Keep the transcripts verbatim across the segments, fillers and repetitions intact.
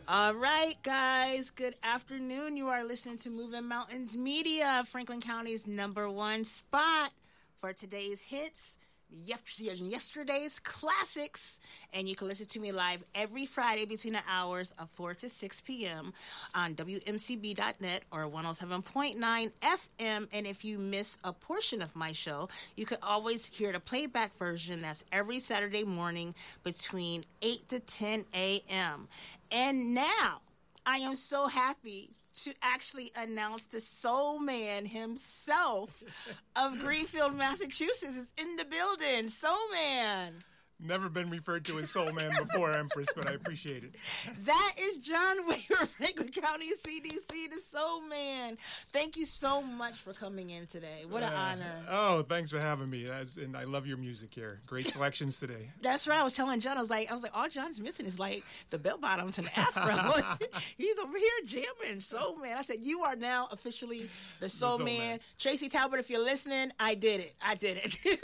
All right, guys. Good afternoon. You are listening to Moving Mountains Media, Franklin County's number one spot for today's hits, yesterday's classics. And you can listen to me live every Friday between the hours of four to six p.m. on W M C B dot net or one oh seven point nine F M. And if you miss a portion of my show, you can always hear the playback version. That's every Saturday morning between eight to ten a.m. And now, I am so happy to actually announce the soul man himself of Greenfield, Massachusetts is in the building. Soul man. Never been referred to as Soul Man before, Empress, but I appreciate it. That is John Weaver, Franklin County C D C, the Soul Man. Thank you so much for coming in today. What an uh, honor. Oh, thanks for having me. That's, and I love your music here. Great selections today. That's right. I was telling John, I was like, I was like, all John's missing is like the bell bottoms and the afro. He's over here jamming. Soul Man. I said, you are now officially the Soul, the Soul Man. Man. Tracy Talbot, if you're listening, I did it. I did it.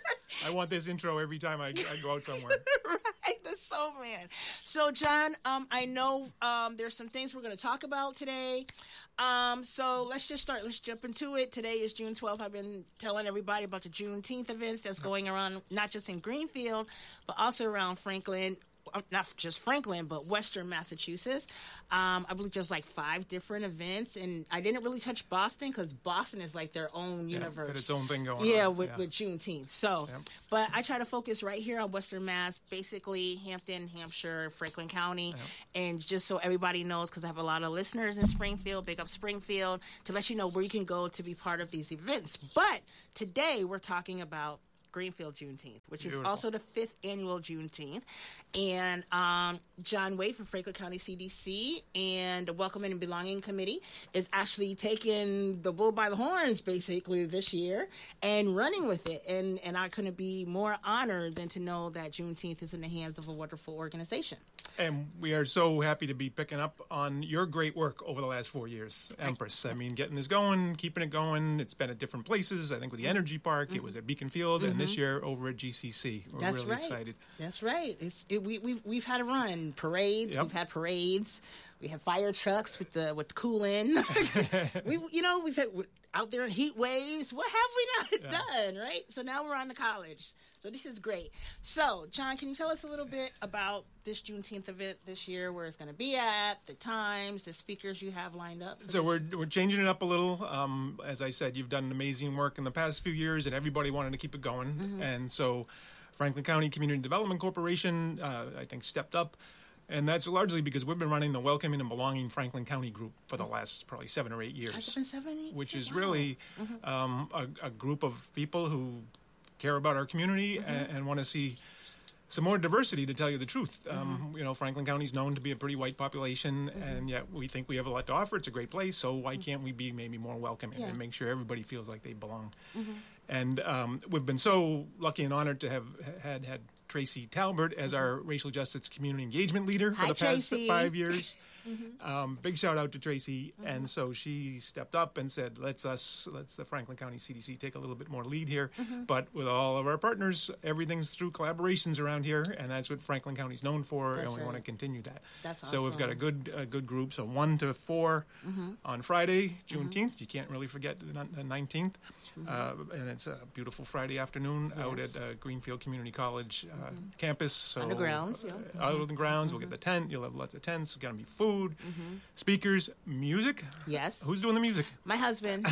I want this intro every time I, I go out somewhere. Right, the Soul Man. So, John, um, I know um, there's some things we're going to talk about today. Um, so let's just start. Let's jump into it. Today is June twelfth. I've been telling everybody about the Juneteenth events that's going around, not just in Greenfield, but also around Franklin. Not just Franklin, but Western Massachusetts. Um, I believe there's like five different events, and I didn't really touch Boston because Boston is like their own yeah, universe. Got its own thing going yeah, on. With, yeah, with Juneteenth. So, yeah. But I try to focus right here on Western Mass, basically Hampton, Hampshire, Franklin County, yeah. And just so everybody knows, because I have a lot of listeners in Springfield, big up Springfield, to let you know where you can go to be part of these events. But today we're talking about Greenfield Juneteenth, which Beautiful. Is also the fifth annual Juneteenth. And um, John Wade from Franklin County C D C and the Welcoming and Belonging Committee is actually taking the bull by the horns, basically, this year and running with it. And, and I couldn't be more honored than to know that Juneteenth is in the hands of a wonderful organization. And we are so happy to be picking up on your great work over the last four years, Empress. I mean, getting this going, keeping it going. It's been at different places. I think with the Energy Park, mm-hmm. It was at Beacon Field, mm-hmm. and this year over at G C C. We're That's really right. excited. That's right. It's, it, we, we've, we've had a run. Parades. Yep. We've had parades. We have fire trucks with the with the cool in. we, you know, we've had out there in heat waves. What have we not yeah. done, right? So now we're on to college. So this is great. So, John, can you tell us a little bit about this Juneteenth event this year, where it's going to be at, the times, the speakers you have lined up? So we're we're changing it up a little. Um, as I said, you've done amazing work in the past few years, and everybody wanted to keep it going. Mm-hmm. And so Franklin County Community Development Corporation, uh, I think, stepped up. And that's largely because we've been running the Welcoming and Belonging Franklin County group for the last probably seven or eight years. Has it been seven, eight? Which is wow. really mm-hmm. um, a, a group of people who care about our community mm-hmm. and, and want to see some more diversity, to tell you the truth. Mm-hmm. Um, you know, Franklin County is known to be a pretty white population, mm-hmm. and yet we think we have a lot to offer. It's a great place, so why mm-hmm. can't we be maybe more welcoming yeah. and make sure everybody feels like they belong? Mm-hmm. And um, we've been so lucky and honored to have had had Tracy Talbot as our racial justice community engagement leader for Hi, the past Tracy. five years. mm-hmm. um, big shout out to Tracy. Mm-hmm. And so she stepped up and said, let's us, let's the Franklin County C D C take a little bit more lead here. Mm-hmm. But with all of our partners, everything's through collaborations around here, and that's what Franklin County's known for, That's and we right. want to continue that. That's so awesome. we've got a good a good group. So one to four mm-hmm. on Friday, Juneteenth. Mm-hmm. You can't really forget the nineteenth. Mm-hmm. Uh, and it's a beautiful Friday afternoon yes. out at uh, Greenfield Community College uh, mm-hmm. campus. So, on the grounds, yeah. Uh, mm-hmm. Out on the grounds. Mm-hmm. We'll get the tent. You'll have lots of tents. There's going to be food, mm-hmm. speakers, music. Yes. Who's doing the music? My husband.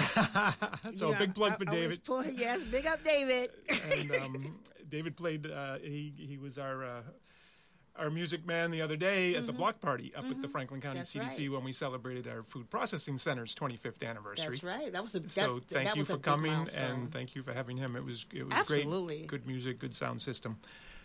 so you know, big plug I, for I David. Pull, yes, big up David. and um, David played, uh, he, he was our... Uh, our music man the other day at mm-hmm. the block party up mm-hmm. at the Franklin County That's C D C right. when we celebrated our food processing center's twenty-fifth anniversary. That's right. That was a that's, so thank that you was for a coming milestone. And thank you for having him. It was it was Absolutely. great, good music, good sound system.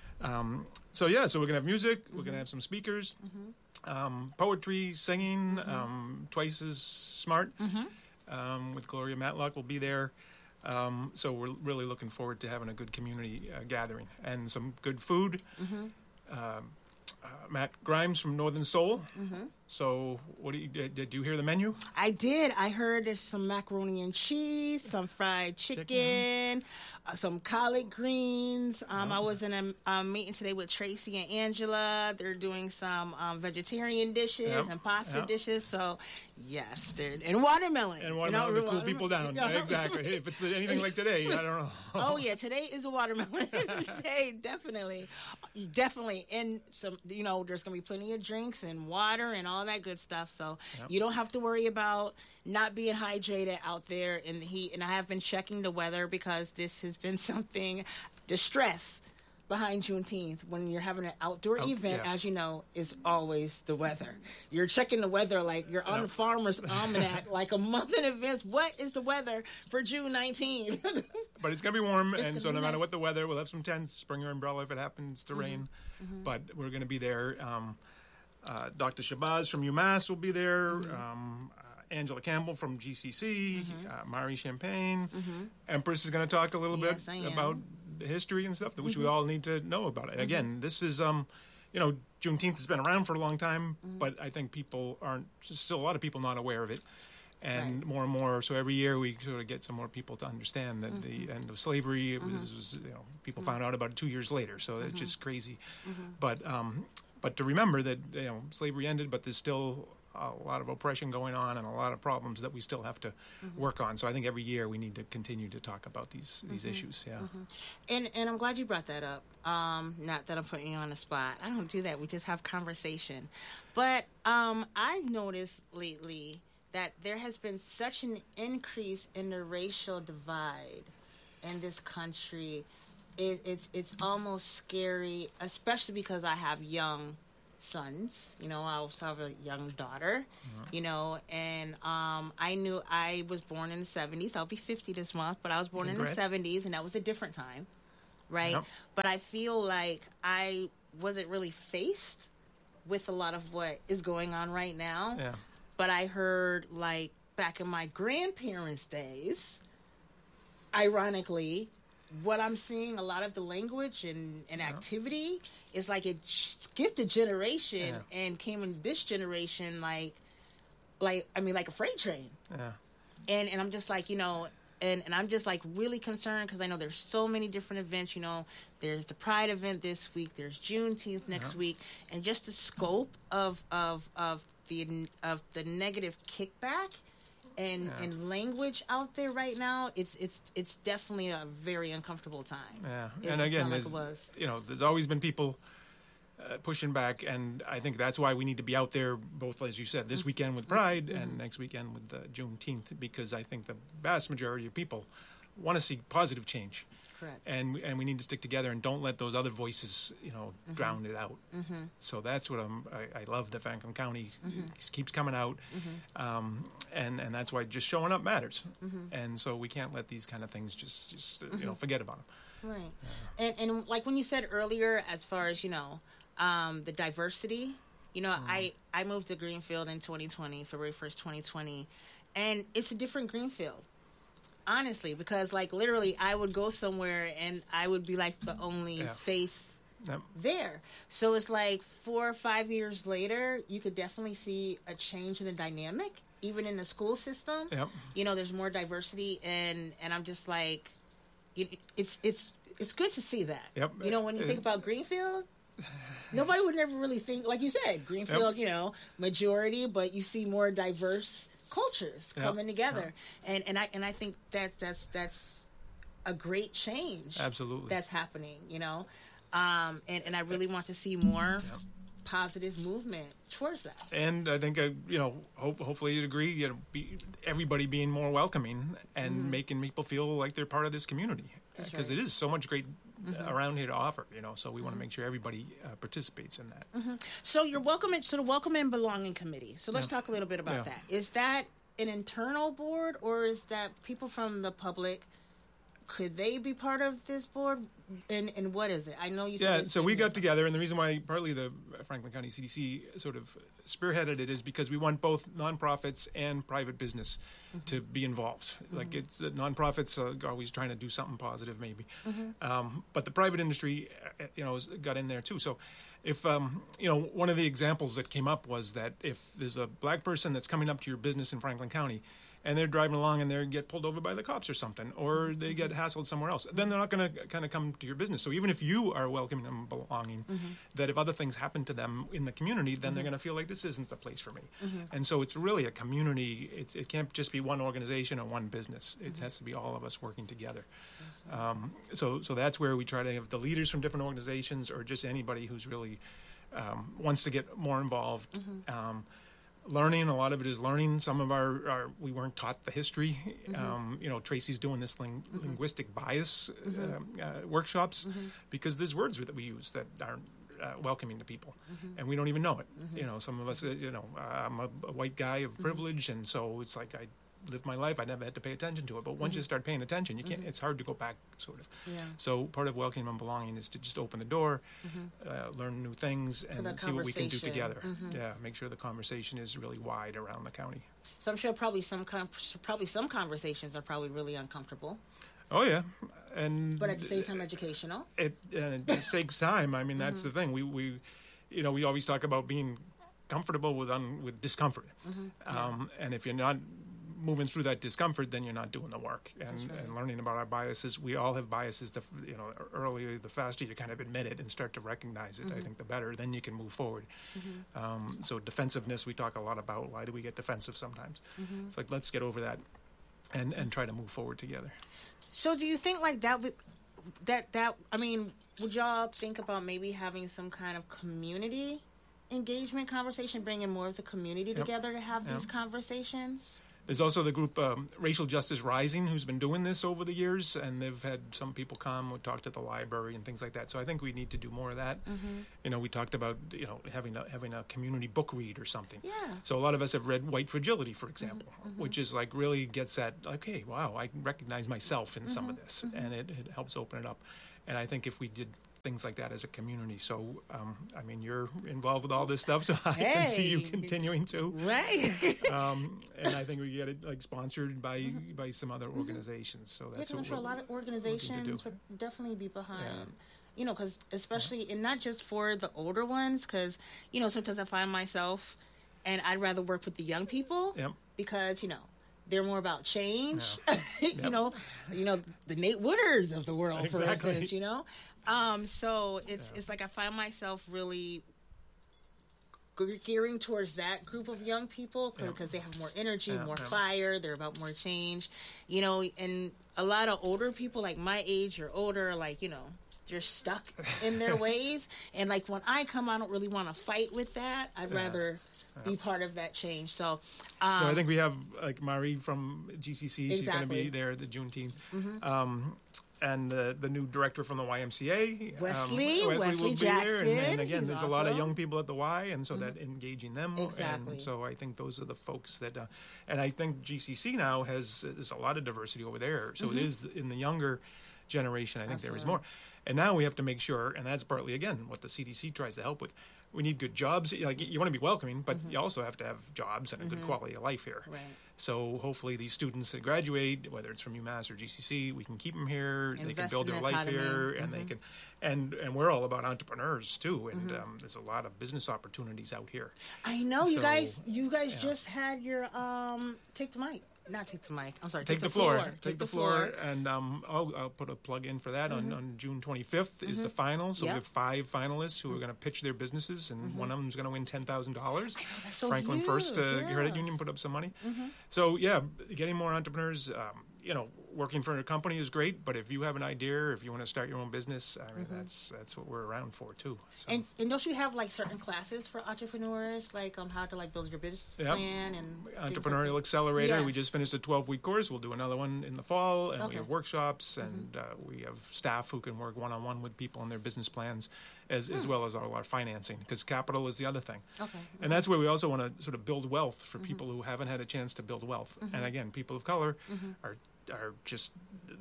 Um, so yeah, so we're gonna have music. Mm-hmm. We're gonna have some speakers, mm-hmm. um, poetry, singing. Mm-hmm. Um, twice as smart mm-hmm. um, with Gloria Matlock will be there. Um, so we're really looking forward to having a good community uh, gathering and some good food. Mm-hmm. Um, Uh, Matt Grimes from Northern Soul, mm-hmm. So, what do you, did, did you hear the menu? I did. I heard there's some macaroni and cheese, some fried chicken, chicken. Uh, some collard greens. Um, oh. I was in a um, meeting today with Tracy and Angela. They're doing some um, vegetarian dishes yep. and pasta yep. dishes. So, yes, they're and watermelon. And watermelon you know, to cool people down. Exactly. Hey, if it's anything like today, I don't know. Oh yeah, today is a watermelon day, definitely, definitely. And some, you know, there's gonna be plenty of drinks and water and all that good stuff. So yep. you don't have to worry about not being hydrated out there in the heat. And I have been checking the weather because this has been something, the stress behind Juneteenth when you're having an outdoor oh, event, yeah. as you know, is always the weather. You're checking the weather like you're on yep. the Farmer's Almanac like a month in advance. What is the weather for June nineteenth? But it's going to be warm, it's and so no nice. matter what the weather, we'll have some tents, bring your umbrella if it happens to mm-hmm. rain. Mm-hmm. But we're going to be there. Um, uh, Doctor Shabazz from UMass will be there. Mm-hmm. Um, uh, Angela Campbell from G C C. Mm-hmm. Uh, Mari Champagne. Mm-hmm. Empress is going to talk a little yes, bit about the history and stuff, which mm-hmm. we all need to know about it. Mm-hmm. Again, this is, um, you know, Juneteenth has been around for a long time, mm-hmm. but I think people aren't, still a lot of people not aware of it. And right. more and more, so every year we sort of get some more people to understand that mm-hmm. the end of slavery, it was, mm-hmm. was, you know, people mm-hmm. found out about it two years later, so mm-hmm. it's just crazy. Mm-hmm. But um, but to remember that, you know, slavery ended, but there's still a lot of oppression going on and a lot of problems that we still have to mm-hmm. work on. So I think every year we need to continue to talk about these these mm-hmm. issues. Yeah, mm-hmm. and and I'm glad you brought that up. Um, not that I'm putting you on the spot. I don't do that. We just have conversation. But um, I've noticed lately that there has been such an increase in the racial divide in this country. It, it's it's almost scary, especially because I have young sons. You know, I also have a young daughter, uh-huh. you know, and um, I knew I was born in the seventies. I'll be fifty this month, but I was born Congrats. in the seventies, and that was a different time, right? Yep. But I feel like I wasn't really faced with a lot of what is going on right now. Yeah. But I heard, like, back in my grandparents' days, ironically, what I'm seeing, a lot of the language and, and yeah. activity is like it skipped a generation yeah. and came in this generation like, like I mean, like a freight train. Yeah. And and I'm just like, you know, and, and I'm just like really concerned because I know there's so many different events. You know, there's the Pride event this week, there's Juneteenth next yeah. week, and just the scope of of of the of the negative kickback and yeah. and language out there right now, it's it's it's definitely a very uncomfortable time. Yeah, it and again, there's like you know, there's always been people uh, pushing back, and I think that's why we need to be out there, both as you said, this mm-hmm. weekend with Pride mm-hmm. and next weekend with uh, Juneteenth, because I think the vast majority of people want to see positive change. Correct. And and we need to stick together and don't let those other voices, you know, mm-hmm. drown it out. Mm-hmm. So that's what I'm. I, I love that Franklin County mm-hmm. keeps coming out, mm-hmm. um, and and that's why just showing up matters. Mm-hmm. And so we can't let these kind of things just just mm-hmm. you know forget about them. Right. Yeah. And and like when you said earlier, as far as you know, um, the diversity. You know, mm-hmm. I I moved to Greenfield in twenty twenty, February first, twenty twenty, and it's a different Greenfield. Honestly, because like literally I would go somewhere and I would be like the only yeah. face yep. there. So it's like four or five years later, you could definitely see a change in the dynamic, even in the school system. Yep. You know, there's more diversity, and, and I'm just like, it, it's it's it's good to see that. Yep. You know, when you think about Greenfield, nobody would never really think, like you said, Greenfield, yep. you know, majority, but you see more diverse cultures yep. coming together, yep. and and I and I think that's that's that's a great change. Absolutely, that's happening. You know, um, and and I really want to see more yep. positive movement towards that. And I think uh, you know, hope, hopefully you'd agree. You know, be, everybody being more welcoming and mm-hmm. making people feel like they're part of this community, because right. it is so much great mm-hmm. around here to offer. You know, so we mm-hmm. want to make sure everybody uh, participates in that. Mm-hmm. So you're welcome. So the Welcome and Belonging Committee. So let's yeah. talk a little bit about yeah. that. Is that an internal board, or is that people from the public could they be part of this board? And and what is it? I know you said Yeah, it's so we got different. together, and the reason why partly the Franklin County C D C sort of spearheaded it is because we want both nonprofits and private business mm-hmm. to be involved. Mm-hmm. Like it's uh, nonprofits are always trying to do something positive, maybe, mm-hmm. um, but the private industry, uh, you know, has got in there too. So, if um, you know, one of the examples that came up was that if there's a black person that's coming up to your business in Franklin County, and they're driving along and they get pulled over by the cops or something, or they get hassled somewhere else, then they're not going to kind of come to your business. So even if you are welcoming and belonging, mm-hmm. that if other things happen to them in the community, then mm-hmm. they're going to feel like this isn't the place for me. Mm-hmm. And so it's really a community. It, it can't just be one organization or one business. It mm-hmm. has to be all of us working together. Um, so, so that's where we try to have the leaders from different organizations or just anybody who's really um, wants to get more involved. Mm-hmm. Um, Learning, a lot of it is learning. Some of our, our we weren't taught the history. Mm-hmm. Um, you know, Tracy's doing this ling- mm-hmm. linguistic bias mm-hmm. uh, uh, workshops mm-hmm. because there's words that we use that aren't uh, welcoming to people, mm-hmm. and we don't even know it. Mm-hmm. You know, some of us, uh, you know, uh, I'm a, a white guy of privilege, mm-hmm. and so it's like I lived my life. I never had to pay attention to it. But once mm-hmm. you start paying attention, you can't. Mm-hmm. It's hard to go back, sort of. Yeah. So part of welcoming and belonging is to just open the door, mm-hmm. uh, learn new things, and see what we can do together. Mm-hmm. Yeah, make sure the conversation is really wide around the county. So I'm sure probably some com- probably some conversations are probably really uncomfortable. Oh yeah, and but at the same time, educational. It uh, it just takes time. I mean, that's mm-hmm. the thing. We we, you know, we always talk about being comfortable with un- with discomfort, mm-hmm. um, yeah. and if you're not moving through that discomfort, then you're not doing the work. And, right. and learning about our biases, we all have biases. The you know earlier, the faster you kind of admit it and start to recognize it, mm-hmm. I think the better. Then you can move forward. Mm-hmm. Um, so defensiveness, we talk a lot about. Why do we get defensive sometimes? Mm-hmm. It's like let's get over that, and and try to move forward together. So do you think like that would that that I mean, would y'all think about maybe having some kind of community engagement conversation, bringing more of the community yep. together to have yep. these conversations? There's also the group um, Racial Justice Rising, who's been doing this over the years, and they've had some people come and talk to the library and things like that. So I think we need to do more of that. Mm-hmm. You know, we talked about you know having a, having a community book read or something. Yeah. So a lot of us have read White Fragility, for example, mm-hmm. which is like really gets at like, hey, wow, I recognize myself in mm-hmm. some of this, mm-hmm. and it, it helps open it up. And I think if we did things like that as a community. So, um, I mean, you're involved with all this stuff, so I hey. can see you continuing to. Right. um, and I think we get it like sponsored by mm-hmm. by some other organizations. So that's yeah, what I'm sure a lot of organizations would definitely be behind. Yeah. You know, because especially, yeah. and not just for the older ones, because, you know, sometimes I find myself, and I'd rather work with the young people yep. because, you know, they're more about change. Yeah. you yep. know, you know, the Nate Wooders of the world, exactly. for instance, you know. Um, so it's yeah. it's like I find myself really gearing towards that group of young people because yeah. they have more energy, yeah, more yeah. fire. They're about more change, you know. And a lot of older people, like my age or older, like you know, they're stuck in their ways. And like when I come, I don't really want to fight with that. I'd yeah. rather yeah. be part of that change. So, um, so I think we have like Marie from G C C. Exactly. She's going to be there the Juneteenth. Mm-hmm. Um, and uh, the new director from the Y M C A, Wesley, um, Wesley, Wesley will be Jackson. there. And, and again, He's there's awesome. a lot of young people at the Y, and so mm-hmm. that engaging them. Exactly. And so I think those are the folks that, uh, and I think G C C now has there's a lot of diversity over there. So mm-hmm. it is in the younger generation. I think Absolutely. there is more. And now we have to make sure, and that's partly again what the C D C tries to help with. We need good jobs. Like you want to be welcoming, but mm-hmm. you also have to have jobs and a mm-hmm. good quality of life here. Right. So hopefully these students that graduate, whether it's from UMass or G C C, we can keep them here. Invest they can build their life economy. here, and mm-hmm. they can, and and we're all about entrepreneurs too. And mm-hmm. um, there's a lot of business opportunities out here. I know so, you guys. You guys yeah. just had your um, take the mic. Not take the mic. I'm sorry. Take, take the, the floor. floor. Take, take the, the floor. floor. And um, I'll, I'll put a plug in for that mm-hmm. on, on June twenty-fifth mm-hmm. is the final. So yep. we have five finalists who are going to pitch their businesses, and mm-hmm. one of them is going to win ten thousand dollars. I know, that's so Franklin huge. First uh, yes. Credit Union put up some money. Mm-hmm. So yeah, getting more entrepreneurs. Um, you know, working for a company is great, but if you have an idea, or if you want to start your own business, I mean, mm-hmm. that's that's what we're around for too. So. And and don't you have like certain classes for entrepreneurs, like um how to like build your business yep. plan and Entrepreneurial like Accelerator? Yes. We just finished a twelve week course. We'll do another one in the fall, and okay. we have workshops, and mm-hmm. uh, we have staff who can work one on one with people on their business plans, as hmm. as well as all our financing, because capital is the other thing. Okay. Mm-hmm. And that's where we also want to sort of build wealth for mm-hmm. people who haven't had a chance to build wealth. Mm-hmm. And again, people of color mm-hmm. are are just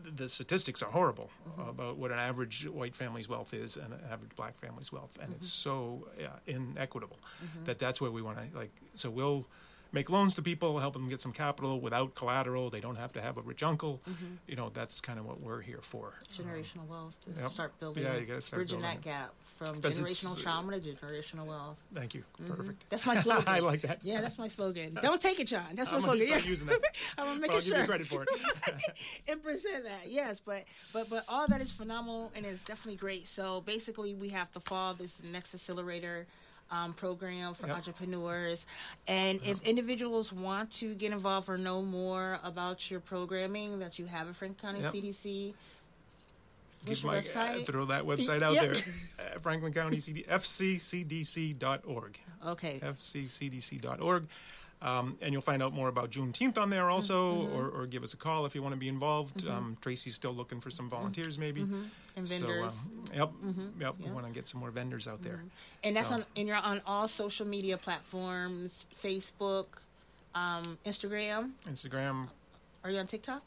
the statistics are horrible mm-hmm. about what an average white family's wealth is and an average black family's wealth, and mm-hmm. it's so uh, inequitable mm-hmm. that that's where we want to like. So we'll make loans to people, help them get some capital without collateral. They don't have to have a rich uncle. Mm-hmm. You know, that's kind of what we're here for. Generational um, wealth. To yep. Start building. Yeah, you got to start bridging building that gap from generational trauma to generational wealth. Thank you. Mm-hmm. Perfect. That's my slogan. I like that. Yeah, that's my slogan. Don't take it, John. That's my I'm slogan. Gonna start using that. I'm gonna make well, it sure. I'll give you credit for it. And present that. Yes, but but but all that is phenomenal and it's definitely great. So basically, we have the fall. This next accelerator. Um, program for yep. entrepreneurs, and yep. if individuals want to get involved or know more about your programming that you have at Franklin County yep. C D C, what's your my, website? Uh, throw that website out yep. there, uh, Franklin County C D, F C C D C dot org. Okay. F C C D C dot org. Um, and you'll find out more about Juneteenth on there also, mm-hmm. or, or give us a call if you want to be involved. Mm-hmm. Um, Tracy's still looking for some volunteers, maybe. Mm-hmm. And vendors. So, um, yep, mm-hmm. yep. yep. We want to get some more vendors out there. Mm-hmm. And that's so. on. And you're on all social media platforms: Facebook, um, Instagram. Instagram. Are you on TikTok?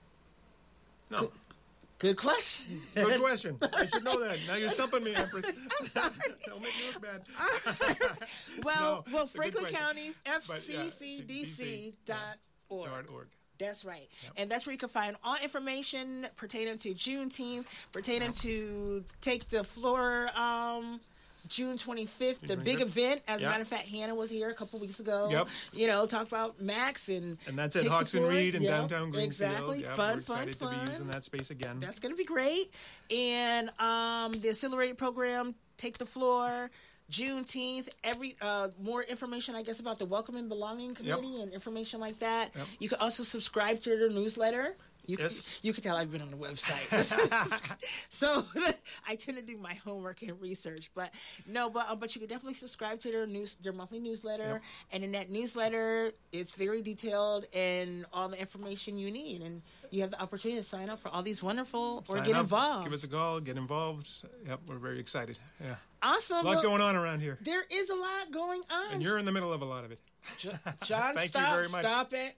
No. Good, Good question. Good question. I should know that. Now you're stumping me, Empress. I'm sorry. Don't make me look bad. well, no, well, Franklin County, F C C D C dot org. org. That's right. Yep. And that's where you can find all information pertaining to Juneteenth, pertaining to Take the Floor um, June twenty-fifth, the big event. As yep. a matter of fact, Hannah was here a couple weeks ago. Yep. You know, talk about Max and And that's at Hawks and Reed in yep. downtown Greenfield. Exactly. Yep. Fun, We're excited fun, to fun. be using that space again. That's going to be great. And um, the Accelerated program, Take the Floor, Juneteenth, every uh, more information, I guess, about the Welcome and Belonging Committee yep. and information like that. Yep. You can also subscribe to their newsletter. You, yes. you can tell I've been on the website. So I tend to do my homework and research. But no, but um, but you can definitely subscribe to their news, their monthly newsletter. Yep. And in that newsletter, it's very detailed and all the information you need. And you have the opportunity to sign up for all these wonderful sign or get up, involved. Give us a call, get involved. Yep, we're very excited. Yeah. Awesome. A lot well, going on around here. There is a lot going on. And you're in the middle of a lot of it. John, Thank stop, you very much. Stop it.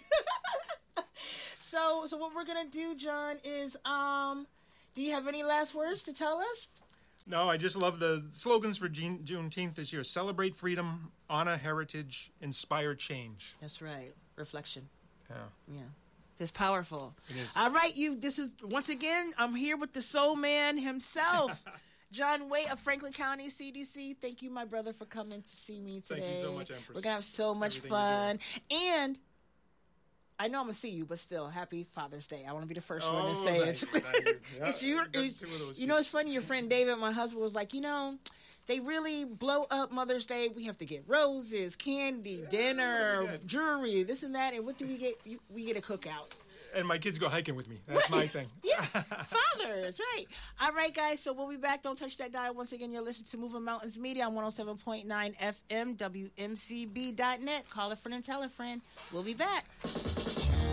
So, so what we're gonna do, John, is um, do you have any last words to tell us? No, I just love the slogans for June, Juneteenth this year: celebrate freedom, honor heritage, inspire change. That's right. Reflection. Yeah. Yeah. It's powerful. It is. All right, you. This is once again. I'm here with the Soul Man himself, John Waite of Franklin County C D C. Thank you, my brother, for coming to see me today. Thank you so much, Empress. We're gonna have so much Everything fun, and I know I'm gonna see you, but still, happy Father's Day. I want to be the first oh, one to say it. You, you. Yeah, it's your, it's, you know, it's funny. Your friend David, my husband, was like, you know, they really blow up Mother's Day. We have to get roses, candy, yeah, dinner, jewelry, this and that. And what do we get? We get a cookout. And my kids go hiking with me. That's right. my thing. Yeah, fathers, right. All right, guys, so we'll be back. Don't touch that dial. Once again, you're listening to Moving Mountains Media on one oh seven point nine F M, W M C B dot net. Call a friend and tell a friend. We'll be back.